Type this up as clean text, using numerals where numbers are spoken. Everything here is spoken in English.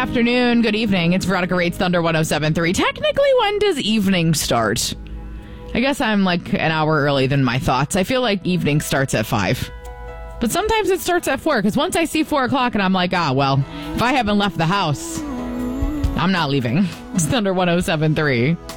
afternoon, good evening. It's Veronica Rates, Thunder 107.3. Technically, when does evening start? I guess I'm like an hour early than my thoughts. I feel like evening starts at 5. But sometimes it starts at 4, because once I see 4 o'clock and I'm like, well, if I haven't left the house, I'm not leaving. It's Thunder 107.3.